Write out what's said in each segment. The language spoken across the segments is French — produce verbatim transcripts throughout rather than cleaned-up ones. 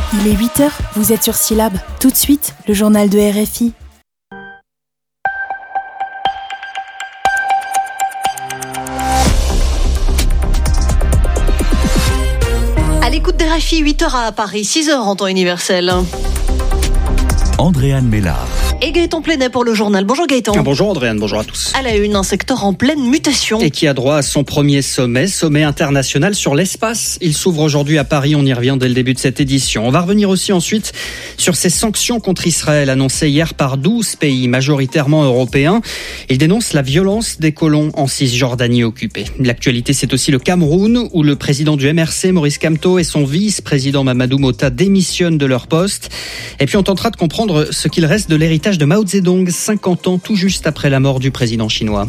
Il est huit heures, vous êtes sur Syllab. Tout de suite, le journal de R F I. À l'écoute de R F I, huit heures à Paris, six heures en temps universel. Andréane Mélard. Et Gaëtan Plenet pour le journal. Bonjour Gaëtan. Ah, bonjour Andréane, bonjour à tous. À la une, un secteur en pleine mutation. Et qui a droit à son premier sommet, sommet international sur l'espace. Il s'ouvre aujourd'hui à Paris, on y revient dès le début de cette édition. On va revenir aussi ensuite sur ces sanctions contre Israël annoncées hier par douze pays, majoritairement européens. Ils dénoncent la violence des colons en Cisjordanie occupée. L'actualité, c'est aussi le Cameroun, où le président du M R C, Maurice Kamto, et son vice-président Mamadou Mota démissionnent de leur poste. Et puis on tentera de comprendre ce qu'il reste de l'héritage de Mao Zedong, cinquante ans tout juste après la mort du président chinois.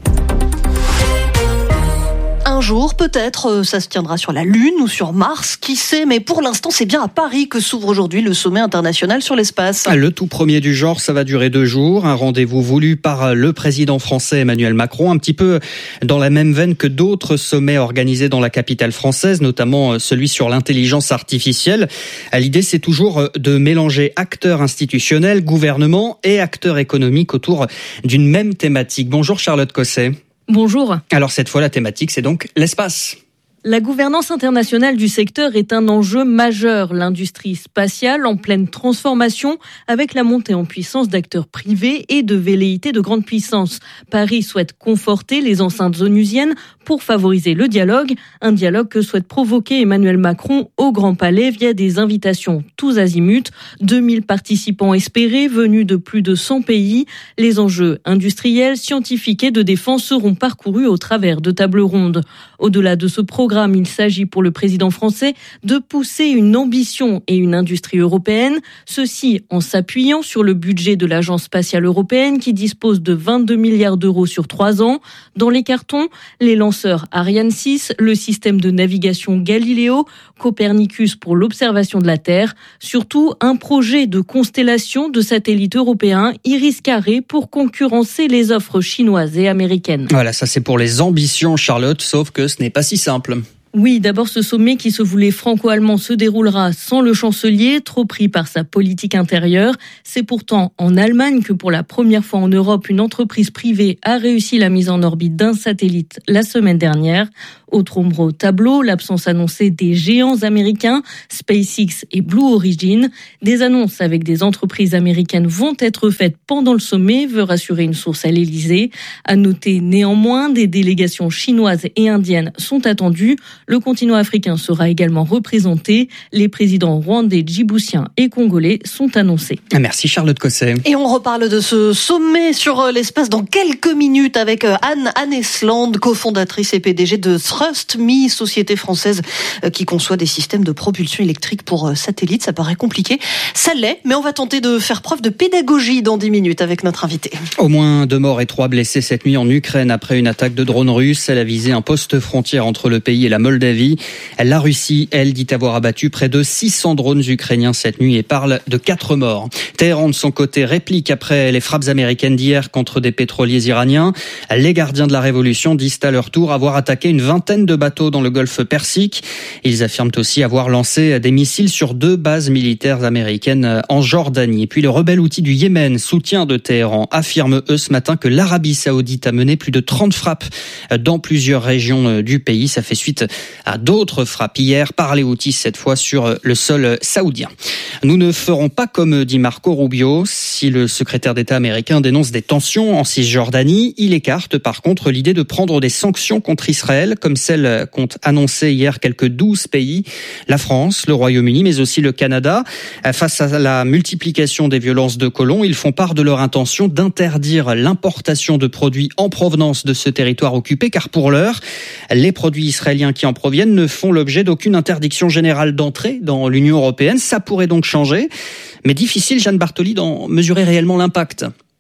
Un jour, peut-être, ça se tiendra sur la Lune ou sur Mars, qui sait, mais pour l'instant, c'est bien à Paris que s'ouvre aujourd'hui le sommet international sur l'espace. Le tout premier du genre, ça va durer deux jours, un rendez-vous voulu par le président français Emmanuel Macron, un petit peu dans la même veine que d'autres sommets organisés dans la capitale française, notamment celui sur l'intelligence artificielle. L'idée, c'est toujours de mélanger acteurs institutionnels, gouvernements et acteurs économiques autour d'une même thématique. Bonjour Charlotte Cosset. Bonjour. Alors cette fois, la thématique, c'est donc l'espace. La gouvernance internationale du secteur est un enjeu majeur. L'industrie spatiale en pleine transformation avec la montée en puissance d'acteurs privés et de velléités de grande puissance. Paris souhaite conforter les enceintes onusiennes pour favoriser le dialogue. Un dialogue que souhaite provoquer Emmanuel Macron au Grand Palais via des invitations tous azimuts. deux mille participants espérés venus de plus de cent pays. Les enjeux industriels, scientifiques et de défense seront parcourus au travers de tables rondes. Au-delà de ce programme, il s'agit pour le président français de pousser une ambition et une industrie européenne, ceci en s'appuyant sur le budget de l'Agence spatiale européenne qui dispose de vingt-deux milliards d'euros sur trois ans. Dans les cartons, les lanceurs Ariane six, le système de navigation Galileo, Copernicus pour l'observation de la Terre, surtout un projet de constellation de satellites européens Iris-Carré pour concurrencer les offres chinoises et américaines. Voilà, ça c'est pour les ambitions, Charlotte, sauf que ce n'est pas si simple. Oui, d'abord ce sommet qui se voulait franco-allemand se déroulera sans le chancelier, trop pris par sa politique intérieure. C'est pourtant en Allemagne que pour la première fois en Europe, une entreprise privée a réussi la mise en orbite d'un satellite la semaine dernière. Autre ombre au tableau, l'absence annoncée des géants américains, SpaceX et Blue Origin. Des annonces avec des entreprises américaines vont être faites pendant le sommet, veut rassurer une source à l'Elysée. À noter néanmoins, des délégations chinoises et indiennes sont attendues. Le continent africain sera également représenté. Les présidents rwandais, djiboutiens et congolais sont annoncés. Merci Charlotte Cosset. Et on reparle de ce sommet sur l'espace dans quelques minutes avec Anne Annesland, cofondatrice et P D G de TrustMe, société française qui conçoit des systèmes de propulsion électrique pour satellites. Ça paraît compliqué, ça l'est, mais on va tenter de faire preuve de pédagogie dans dix minutes avec notre invité. Au moins deux morts et trois blessés cette nuit en Ukraine après une attaque de drones russes. Elle a visé un poste frontière entre le pays et la Moldavie. La Russie, elle, dit avoir abattu près de six cents drones ukrainiens cette nuit et parle de quatre morts. Téhéran, de son côté, réplique après les frappes américaines d'hier contre des pétroliers iraniens. Les gardiens de la révolution disent à leur tour avoir attaqué une vingtaine de bateaux dans le golfe Persique. Ils affirment aussi avoir lancé des missiles sur deux bases militaires américaines en Jordanie. Et puis le rebelle houthi du Yémen, soutien de Téhéran, affirme eux ce matin que l'Arabie saoudite a mené plus de trente frappes dans plusieurs régions du pays. Ça fait suite à d'autres frappes hier par les Houthis, cette fois sur le sol saoudien. Nous ne ferons pas comme dit Marco Rubio. Si le secrétaire d'État américain dénonce des tensions en Cisjordanie, il écarte par contre l'idée de prendre des sanctions contre Israël, comme celles qu'ont annoncé hier quelques douze pays, la France, le Royaume-Uni, mais aussi le Canada. Face à la multiplication des violences de colons, ils font part de leur intention d'interdire l'importation de produits en provenance de ce territoire occupé, car pour l'heure, les produits israéliens qui en proviennent ne font l'objet d'aucune interdiction générale d'entrée dans l'Union européenne. Ça pourrait donc changer, mais difficile, Jeanne Bartoli, d'en mesurer réellement l'impact.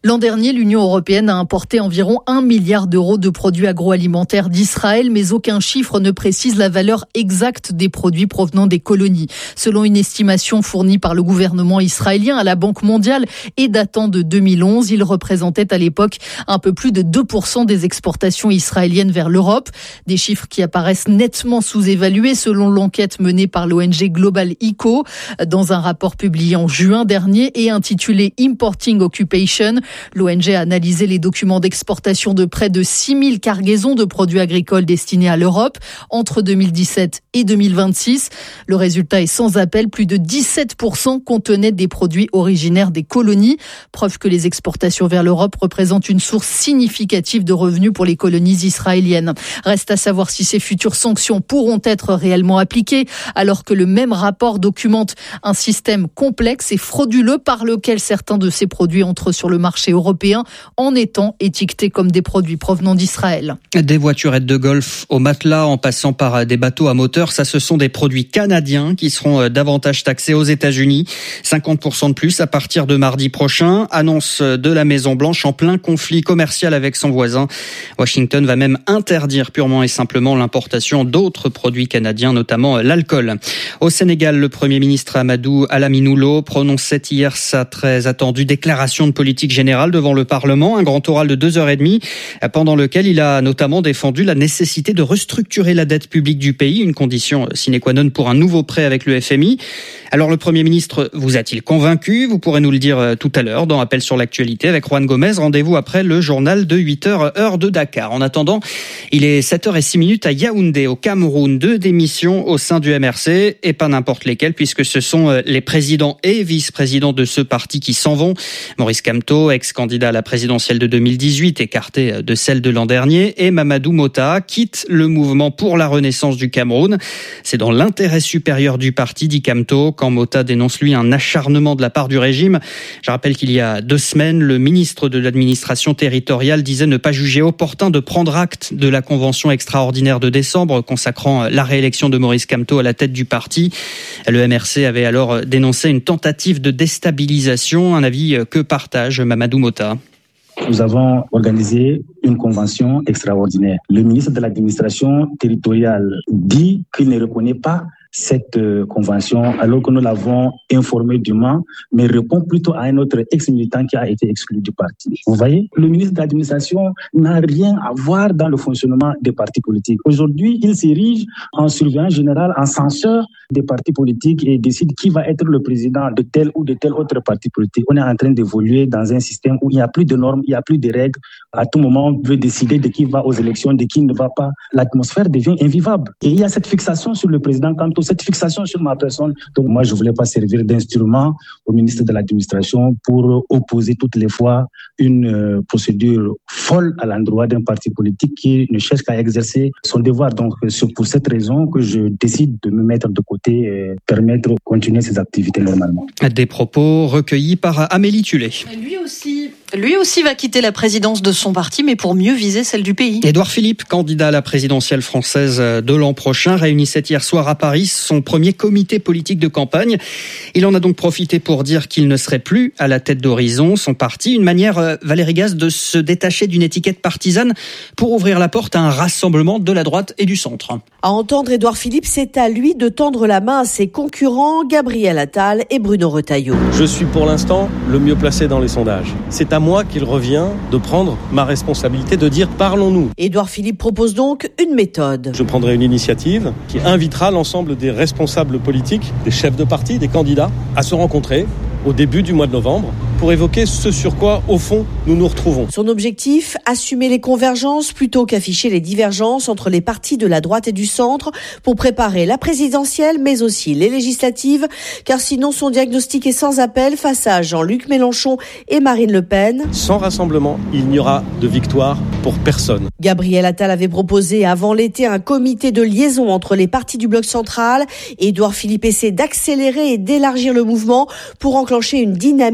L'an dernier, l'Union européenne a importé environ un milliard d'euros de produits agroalimentaires d'Israël, mais aucun chiffre ne précise la valeur exacte des produits provenant des colonies. Selon une estimation fournie par le gouvernement israélien à la Banque mondiale et datant de deux mille onze, il représentait à l'époque un peu plus de deux pour cent des exportations israéliennes vers l'Europe. Des chiffres qui apparaissent nettement sous-évalués selon l'enquête menée par l'O N G Global Eco dans un rapport publié en juin dernier et intitulé Importing Occupation. L'O N G a analysé les documents d'exportation de près de six mille cargaisons de produits agricoles destinés à l'Europe entre deux mille dix-sept et deux mille vingt-six. Le résultat est sans appel, plus de dix-sept pour cent contenaient des produits originaires des colonies. Preuve que les exportations vers l'Europe représentent une source significative de revenus pour les colonies israéliennes. Reste à savoir si ces futures sanctions pourront être réellement appliquées, alors que le même rapport documente un système complexe et frauduleux par lequel certains de ces produits entrent sur le marché européen en étant étiquetés comme des produits provenant d'Israël. Des voiturettes de golf au matelas en passant par des bateaux à moteur, ça ce sont des produits canadiens qui seront davantage taxés aux États-Unis. cinquante pour cent de plus à partir de mardi prochain. Annonce de la Maison-Blanche en plein conflit commercial avec son voisin. Washington va même interdire purement et simplement l'importation d'autres produits canadiens, notamment l'alcool. Au Sénégal, le Premier ministre Amadou Alamine Lo prononçait hier sa très attendue déclaration de politique générale devant le Parlement, un grand oral de deux heures et demie, pendant lequel il a notamment défendu la nécessité de restructurer la dette publique du pays, une condition sine qua non pour un nouveau prêt avec le F M I. Alors le Premier ministre vous a-t-il convaincu ? Vous pourrez nous le dire tout à l'heure dans Appel sur l'actualité avec Juan Gomez. Rendez-vous après le journal de huit heures, heure de Dakar. En attendant, il est sept heures six à Yaoundé, au Cameroun. Deux démissions au sein du M R C, et pas n'importe lesquelles, puisque ce sont les présidents et vice-présidents de ce parti qui s'en vont. Maurice Kamto, ex-candidat à la présidentielle de deux mille dix-huit, écarté de celle de l'an dernier, et Mamadou Mota quitte le mouvement pour la renaissance du Cameroun. C'est dans l'intérêt supérieur du parti, dit Kamto, quand Mota dénonce lui un acharnement de la part du régime. Je rappelle qu'il y a deux semaines, le ministre de l'administration territoriale disait ne pas juger opportun de prendre acte de la convention extraordinaire de décembre consacrant la réélection de Maurice Kamto à la tête du parti. Le M R C avait alors dénoncé une tentative de déstabilisation, un avis que partage Mamadou Mota. Nous avons organisé une convention extraordinaire. Le ministre de l'administration territoriale dit qu'il ne reconnaît pas cette euh, convention, alors que nous l'avons informé dûment, mais répond plutôt à un autre ex-militant qui a été exclu du parti. Vous voyez, le ministre de l'administration n'a rien à voir dans le fonctionnement des partis politiques. Aujourd'hui, il s'érige en surveillant général, en censeur des partis politiques et décide qui va être le président de tel ou de tel autre parti politique. On est en train d'évoluer dans un système où il n'y a plus de normes, il n'y a plus de règles. À tout moment, on veut décider de qui va aux élections, de qui ne va pas. L'atmosphère devient invivable. Et il y a cette fixation sur le président Kamto, cette fixation sur ma personne. Donc moi, je ne voulais pas servir d'instrument au ministre de l'administration pour opposer toutes les fois une euh, procédure folle à l'endroit d'un parti politique qui ne cherche qu'à exercer son devoir. Donc c'est pour cette raison que je décide de me mettre de côté et permettre de continuer ses activités normalement. Des propos recueillis par Amélie Tullet. Lui aussi, lui aussi va quitter la présidence de son parti, mais pour mieux viser celle du pays. Édouard Philippe, candidat à la présidentielle française de l'an prochain, réunissait hier soir à Paris son premier comité politique de campagne. Il en a donc profité pour dire qu'il ne serait plus à la tête d'Horizon, son parti. Une manière, Valérie Gaz, de se détacher d'une étiquette partisane pour ouvrir la porte à un rassemblement de la droite et du centre. À entendre Édouard Philippe, c'est à lui de tendre la main à ses concurrents, Gabriel Attal et Bruno Retailleau. Je suis pour l'instant le mieux placé dans les sondages. C'est à moi qu'il revient de prendre ma responsabilité, de dire parlons-nous. Édouard Philippe propose donc une méthode. Je prendrai une initiative qui invitera l'ensemble des responsables politiques, des chefs de parti, des candidats, à se rencontrer au début du mois de novembre pour évoquer ce sur quoi, au fond, nous nous retrouvons. Son objectif, assumer les convergences plutôt qu'afficher les divergences entre les partis de la droite et du centre pour préparer la présidentielle, mais aussi les législatives, car sinon son diagnostic est sans appel face à Jean-Luc Mélenchon et Marine Le Pen. Sans rassemblement, il n'y aura de victoire pour personne. Gabriel Attal avait proposé avant l'été un comité de liaison entre les partis du bloc central. Édouard Philippe essaie d'accélérer et d'élargir le mouvement pour enclencher une dynamique avec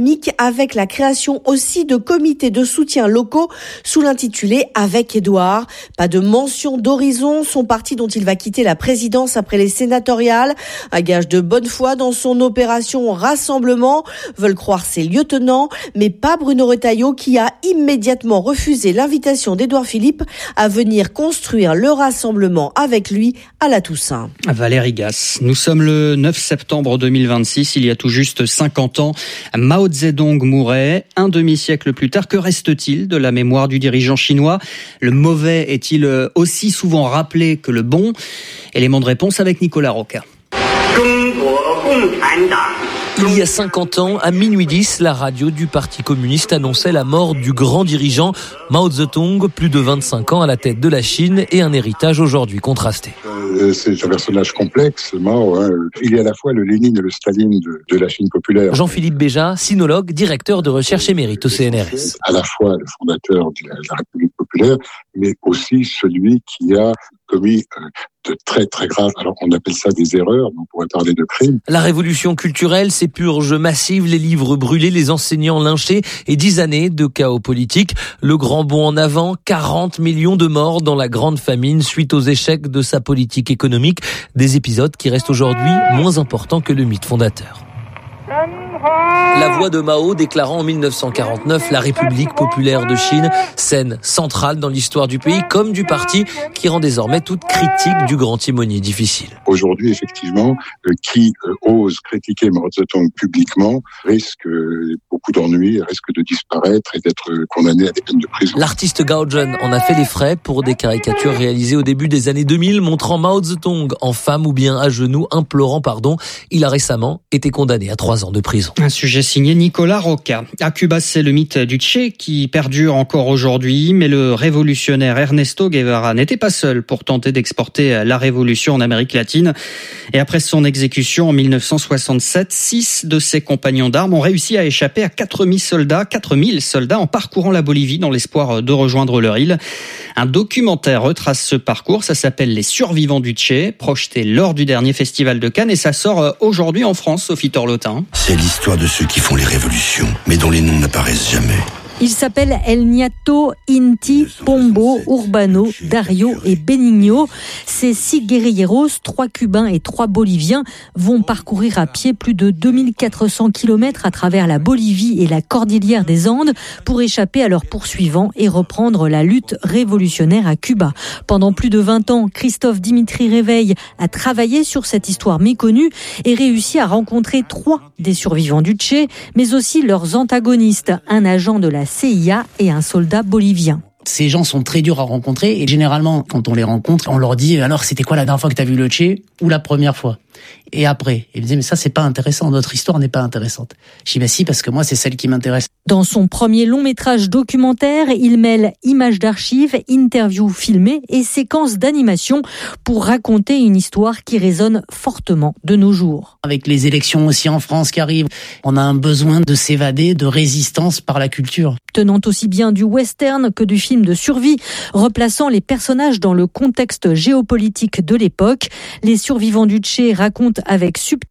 avec la création aussi de comités de soutien locaux sous l'intitulé « Avec Édouard ». Pas de mention d'Horizon, son parti dont il va quitter la présidence après les sénatoriales. Un gage de bonne foi dans son opération Rassemblement, veulent croire ses lieutenants, mais pas Bruno Retailleau qui a immédiatement refusé l'invitation d'Édouard Philippe à venir construire le Rassemblement avec lui à la Toussaint. Valérie Gasse, nous sommes le neuf septembre deux mille vingt-six, il y a tout juste cinquante ans, Mao Zedong mourait. Un demi-siècle plus tard, que reste-t-il de la mémoire du dirigeant chinois ? Le mauvais est-il aussi souvent rappelé que le bon ? Élément de réponse avec Nicolas Roca. Il y a cinquante ans, à minuit dix, la radio du Parti communiste annonçait la mort du grand dirigeant Mao Zedong, plus de vingt-cinq ans à la tête de la Chine et un héritage aujourd'hui contrasté. Euh, c'est un personnage complexe, Mao. Hein. Il est à la fois le Lénine et le Staline de, de la Chine populaire. Jean-Philippe Béja, sinologue, directeur de recherche émérite au C N R S. À la fois le fondateur de la, de la République populaire, mais aussi celui qui a commis euh, de très très graves, alors on appelle ça des erreurs, on pourrait parler de crimes. La révolution culturelle, ces purges massives, les livres brûlés, les enseignants lynchés et dix années de chaos politique. Le grand bond en avant, quarante millions de morts dans la grande famine suite aux échecs de sa politique économique. Des épisodes qui restent aujourd'hui moins importants que le mythe fondateur. La voix de Mao déclarant en mille neuf cent quarante-neuf la République populaire de Chine, scène centrale dans l'histoire du pays comme du parti qui rend désormais toute critique du grand timonier difficile. Aujourd'hui, effectivement, euh, qui euh, ose critiquer Mao Zedong publiquement risque euh, beaucoup d'ennuis, risque de disparaître et d'être euh, condamné à des peines de prison. L'artiste Gao Jun en a fait les frais pour des caricatures réalisées au début des années deux mille montrant Mao Zedong en femme ou bien à genoux implorant pardon. Il a récemment été condamné à trois ans de prison. Un sujet signé Nicolas Roca. À Cuba, c'est le mythe du Che qui perdure encore aujourd'hui, mais le révolutionnaire Ernesto Guevara n'était pas seul pour tenter d'exporter la révolution en Amérique latine. Et après son exécution en mille neuf cent soixante-sept, six de ses compagnons d'armes ont réussi à échapper à quatre mille soldats, quatre mille soldats en parcourant la Bolivie dans l'espoir de rejoindre leur île. Un documentaire retrace ce parcours, ça s'appelle Les Survivants du Che, projeté lors du dernier festival de Cannes et ça sort aujourd'hui en France, Sophie Torlotin. C'est l'histoire de ceux qui font les révolutions, mais dont les noms n'apparaissent jamais. Il s'appelle El Niato, Inti, Pombo, Urbano, Dario et Benigno. Ces six guerrilleros, trois Cubains et trois Boliviens, vont parcourir à pied plus de deux mille quatre cents kilomètres à travers la Bolivie et la cordillère des Andes pour échapper à leurs poursuivants et reprendre la lutte révolutionnaire à Cuba. Pendant plus de vingt ans, Christophe Dimitri Réveil a travaillé sur cette histoire méconnue et réussi à rencontrer trois des survivants du Che, mais aussi leurs antagonistes, un agent de la C I A et un soldat bolivien. Ces gens sont très durs à rencontrer et généralement, quand on les rencontre, on leur dit « Alors, c'était quoi la dernière fois que tu as vu le Che ?» ou la première fois. Et après, il me dit « Mais ça, c'est pas intéressant, notre histoire n'est pas intéressante. » Je dis « Bah si, parce que moi, c'est celle qui m'intéresse. » Dans son premier long métrage documentaire, il mêle images d'archives, interviews filmées et séquences d'animation pour raconter une histoire qui résonne fortement de nos jours. Avec les élections aussi en France qui arrivent, on a un besoin de s'évader, de résistance par la culture. Tenant aussi bien du western que du film de survie, replaçant les personnages dans le contexte géopolitique de l'époque, Les Survivants du Che racontent avec subtilité